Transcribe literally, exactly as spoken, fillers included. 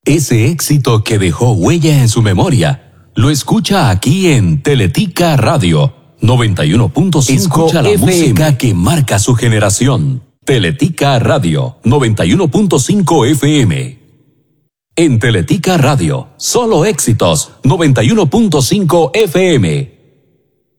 Ese éxito que dejó huella en su memoria, lo escucha aquí en Teletica Radio noventa y uno punto cinco. Escucha la F M. Música que marca su generación. Teletica Radio noventa y uno punto cinco F M. En Teletica Radio, solo éxitos noventa y uno punto cinco F M.